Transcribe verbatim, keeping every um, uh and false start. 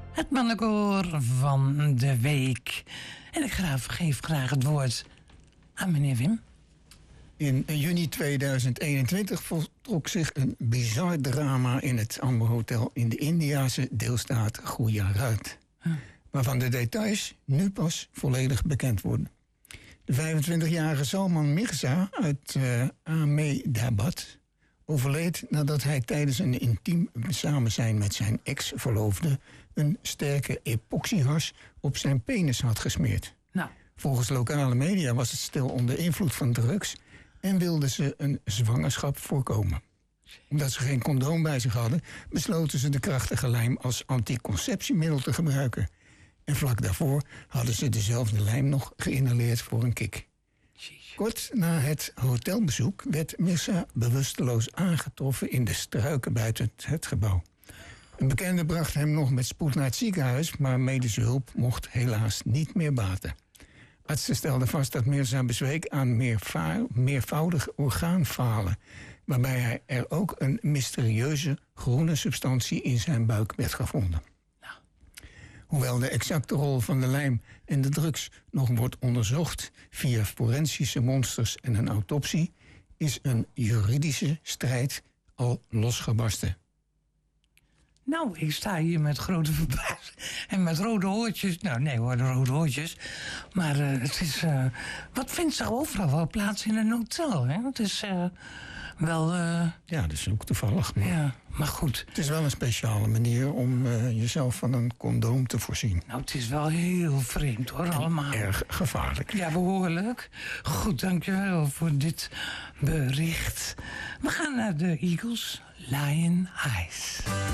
Het mannenkoor van de week. En ik graag, geef graag het woord aan meneer Wim. In juni tweeduizend eenentwintig voltrok zich een bizar drama in het Amber Hotel in de Indiase deelstaat Gujarat. Huh. Waarvan de details nu pas volledig bekend worden. De vijfentwintigjarige Salman Mirza uit uh, Ahmedabad overleed nadat hij tijdens een intiem samenzijn met zijn ex-verloofde een sterke epoxyhars op zijn penis had gesmeerd. Nou. Volgens lokale media was het stel onder invloed van drugs en wilden ze een zwangerschap voorkomen. Omdat ze geen condoom bij zich hadden, besloten ze de krachtige lijm als anticonceptiemiddel te gebruiken. En vlak daarvoor hadden ze dezelfde lijm nog geïnhaleerd voor een kick. Kort na het hotelbezoek werd Mirza bewusteloos aangetroffen in de struiken buiten het gebouw. Een bekende bracht hem nog met spoed naar het ziekenhuis, maar medische hulp mocht helaas niet meer baten. Artsen stelden vast dat Mirza bezweek aan meerva- meervoudig orgaanfalen, waarbij hij er ook een mysterieuze groene substantie in zijn buik werd gevonden. Nou. Hoewel de exacte rol van de lijm en de drugs nog wordt onderzocht via forensische monsters en een autopsie, is een juridische strijd al losgebarsten. Nou, ik sta hier met grote verbazing en met rode hoortjes. Nou, nee hoor, de rode hoortjes. Maar uh, het is... Uh, wat vindt zich overal wel plaats in een hotel, hè? Het is uh, wel... Uh, ja, dat is ook toevallig. Maar ja, maar goed. Het is wel een speciale manier om uh, jezelf van een condoom te voorzien. Nou, het is wel heel vreemd, hoor, en allemaal. Erg gevaarlijk. Ja, behoorlijk. Goed, dankjewel voor dit bericht. We gaan naar de Eagles, Lion Eyes.